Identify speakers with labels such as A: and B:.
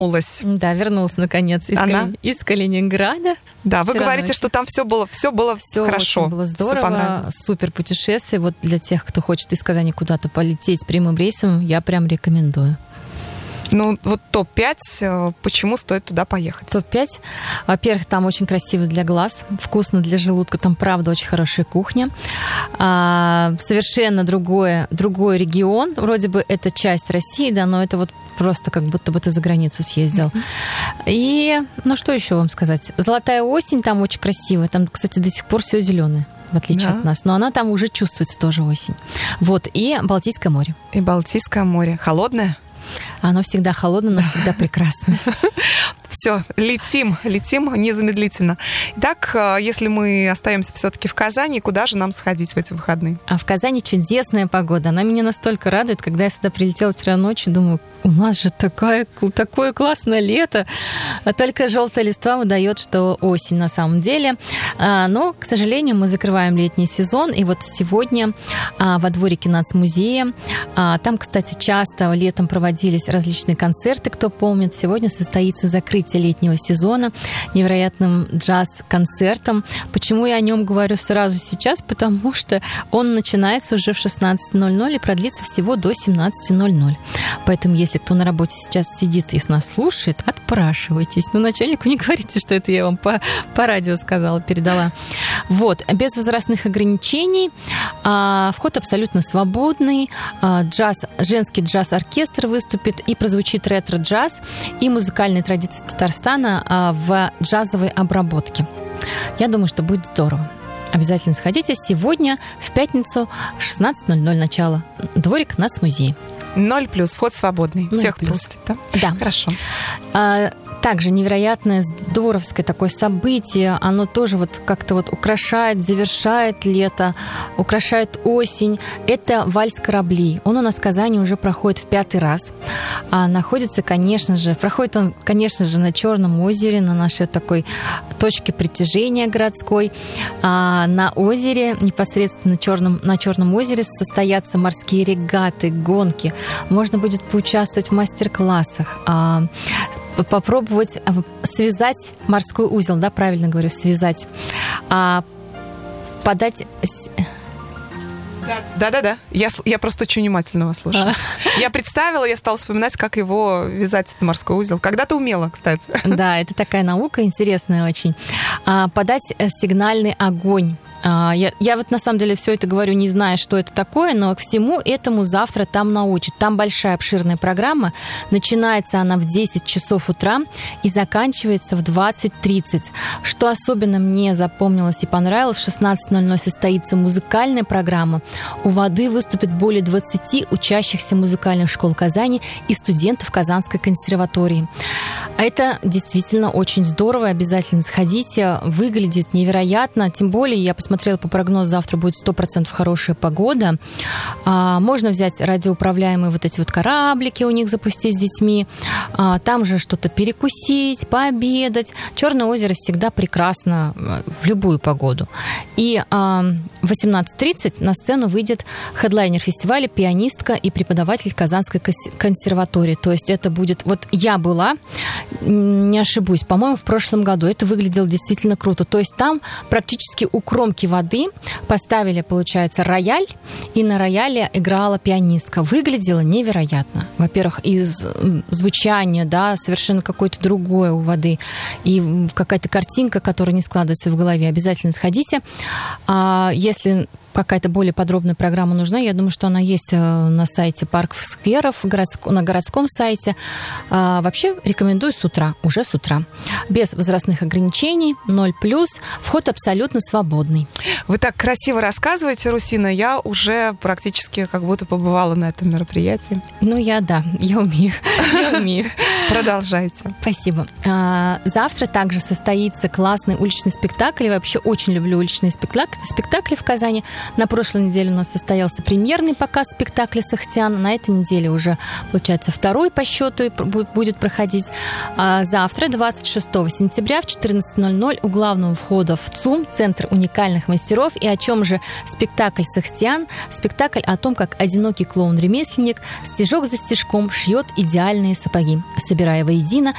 A: Да, вернулась наконец из Калининграда.
B: Да, вы говорите, ночью. Что там все было хорошо.
A: Очень было здорово, супер путешествие. Вот для тех, кто хочет из Казани куда-то полететь прямым рейсом, я прям рекомендую.
B: Ну, вот топ-5, почему стоит туда поехать?
A: Топ-5. Во-первых, там очень красиво для глаз, вкусно для желудка, там, правда, очень хорошая кухня. Совершенно другой регион. Вроде бы это часть России, да, но это вот просто как будто бы ты за границу съездил. И, что еще вам сказать? Золотая осень там очень красивая. Там, кстати, до сих пор все зеленое, в отличие от нас. Но она там уже чувствуется тоже осень. Вот. И Балтийское море.
B: И Балтийское море. Холодное?
A: Оно всегда холодное, но всегда прекрасное.
B: Все, летим незамедлительно. Итак, если мы остаемся все-таки в Казани, куда же нам сходить в эти выходные?
A: А в Казани чудесная погода. Она меня настолько радует, когда я сюда прилетела вчера ночью, думаю, у нас же такое классное лето. Только желтая листва выдает, что осень на самом деле. Но, к сожалению, мы закрываем летний сезон. И вот сегодня во дворике нацмузея, там, кстати, часто летом проводились различные концерты, кто помнит. Сегодня состоится закрытие летнего сезона невероятным джаз-концертом. Почему я о нем говорю сразу сейчас? Потому что он начинается уже в 16:00 и продлится всего до 17:00. Поэтому, если кто на работе сейчас сидит и нас слушает, отпрашивайтесь. Но начальнику не говорите, что это я вам по радио сказала, передала. Вот. Без возрастных ограничений. Вход абсолютно свободный. Женский джаз-оркестр выступит, и прозвучит ретро-джаз и музыкальные традиции Татарстана в джазовой обработке. Я думаю, что будет здорово. Обязательно сходите. Сегодня, в пятницу, 16:00 начало. Дворик нацмузея.
B: 0+, вход свободный. 0+. Всех пустят, да?
A: Да.
B: Хорошо.
A: Также невероятное, здоровское такое событие. Оно тоже вот как-то вот украшает, завершает лето, украшает осень. Это вальс кораблей. Он у нас в Казани уже проходит в 5-й раз. Проходит он, конечно же, на Черном озере, на нашей такой точке притяжения городской. На озере, непосредственно на Черном озере, состоятся морские регаты, гонки. Можно будет поучаствовать в мастер-классах, попробовать связать морской узел, да, правильно говорю, связать, подать...
B: Да. Я просто очень внимательно вас слушаю. Я представила, я стала вспоминать, как его вязать, этот морской узел. Когда-то умела, кстати.
A: Да, это такая наука интересная очень. Подать сигнальный огонь. Я вот на самом деле все это говорю, не зная, что это такое, но к всему этому завтра там научат. Там большая обширная программа. Начинается она в 10 часов утра и заканчивается в 20:30. Что особенно мне запомнилось и понравилось, в 16:00 состоится музыкальная программа. У воды выступит более 20 учащихся музыкальных школ Казани и студентов Казанской консерватории. Это действительно очень здорово. Обязательно сходите. Выглядит невероятно. Тем более, я посмотрела по прогнозу, завтра будет 100% хорошая погода. Можно взять радиоуправляемые вот эти вот кораблики у них запустить с детьми. Там же что-то перекусить, пообедать. Черное озеро всегда прекрасно в любую погоду. И в 18:30 на сцену выйдет хедлайнер фестиваля, пианистка и преподаватель Казанской консерватории. То есть это будет... Вот я была, не ошибусь, по-моему, в прошлом году. Это выглядело действительно круто. То есть там практически у кромки воды поставили, получается, рояль, и на рояле играла пианистка. Выглядело невероятно. Во-первых, из звучания, да, совершенно какое-то другое у воды, и какая-то картинка, которая не складывается в голове. Обязательно сходите. Если какая-то более подробная программа нужна, я думаю, что она есть на сайте Парков Скверов, на городском сайте. Вообще рекомендую уже с утра. Без возрастных ограничений, 0+, вход абсолютно свободный.
B: Вы так красиво рассказываете, Русина, я уже практически как будто побывала на этом мероприятии.
A: Я умею.
B: Продолжайте.
A: Спасибо. Завтра также состоится классный уличный спектакль. Я вообще очень люблю уличные спектакли в Казани. На прошлой неделе у нас состоялся премьерный показ спектакля «Сахтиян». На этой неделе уже, получается, второй по счету будет проходить. Завтра, 26 сентября в 14:00 у главного входа в ЦУМ, Центр уникальных мастеров. И о чем же спектакль «Сахтиян»? Спектакль о том, как одинокий клоун-ремесленник стежок за стежком шьет идеальные сапоги, собирая воедино